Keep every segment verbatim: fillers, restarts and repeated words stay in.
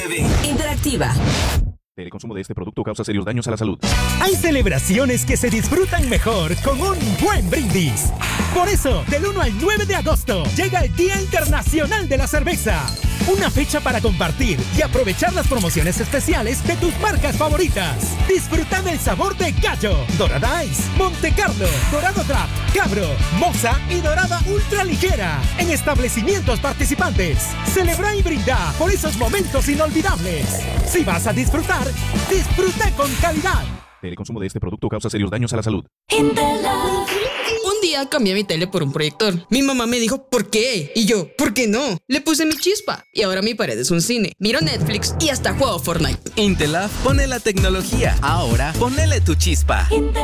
nueve. Interactiva. El consumo de este producto causa serios daños a la salud. Hay celebraciones que se disfrutan mejor con un buen brindis. Por eso, del uno al nueve de agosto, llega el Día Internacional de la Cerveza. Una fecha para compartir y aprovechar las promociones especiales de tus marcas favoritas. Disfruta del sabor de Gallo, Dorada Ice, Monte Carlo, Dorado Trap, Cabro, Moza y Dorada Ultra Ligera. En establecimientos participantes. Celebra y brinda por esos momentos inolvidables. Si vas a disfrutar, disfruta con calidad. El consumo de este producto causa serios daños a la salud. Un día cambié mi tele por un proyector. Mi mamá me dijo, ¿por qué? Y yo, ¿por qué no? Le puse mi chispa y ahora mi pared es un cine. Miro Netflix y hasta juego Fortnite. Intelaf pone la tecnología. Ahora ponele tu chispa.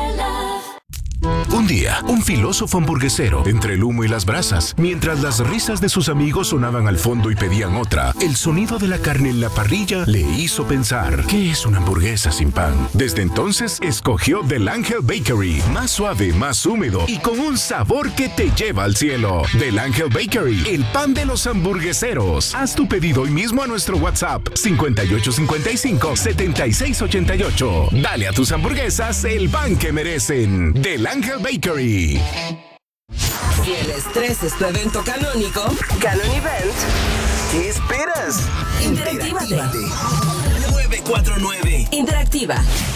Un día, un filósofo hamburguesero, entre el humo y las brasas, mientras las risas de sus amigos sonaban al fondo y pedían otra, el sonido de la carne en la parrilla le hizo pensar, ¿qué es una hamburguesa sin pan? Desde entonces, escogió Del Ángel Bakery, más suave, más húmedo y con un sabor que te lleva al cielo. Del Ángel Bakery, el pan de los hamburgueseros. Haz tu pedido hoy mismo a nuestro WhatsApp cincuenta y ocho cincuenta y cinco, setenta y seis ochenta y ocho. Dale a tus hamburguesas el pan que merecen. Del Ángel Bakery. Si el estrés es tu evento canónico, Canon Event. ¿Qué esperas? interactívate. nueve cuatro nueve. Interactiva.